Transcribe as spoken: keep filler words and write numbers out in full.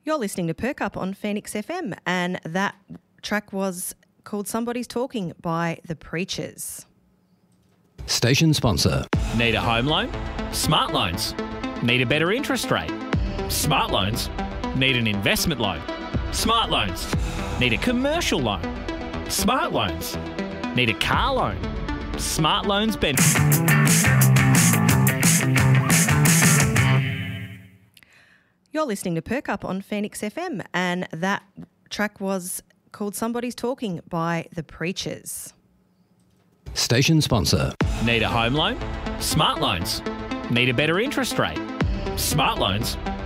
You're listening to Perk Up on Phoenix F M, and that track was called Somebody's Talking by The Preachers. Station sponsor. Need a home loan? Smart Loans. Need a better interest rate? Smart Loans. Need an investment loan? Smart Loans. Need a commercial loan? Smart Loans. Need a car loan? Smart Loans Ben. You're listening to Perk Up on Phoenix F M, and that track was called Somebody's Talking by The Preachers. Station sponsor. Need a home loan? Smart Loans. Need a better interest rate? Smart Loans.